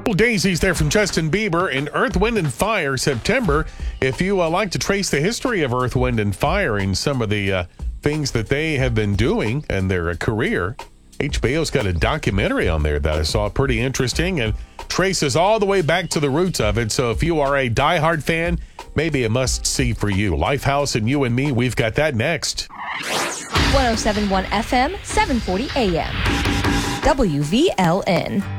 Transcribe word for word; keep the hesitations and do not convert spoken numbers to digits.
Well, Daisies there from Justin Bieber in Earth, Wind and Fire, September. If you uh, like to trace the history of Earth, Wind and Fire and some of the uh, things that they have been doing and their uh, career, H B O's got a documentary on there that I saw pretty interesting and traces all the way back to the roots of it. So if you are a diehard fan, maybe a must-see for you. Lifehouse and You and Me, we've got that next. one oh seven point one F M, seven forty A M. W V L N.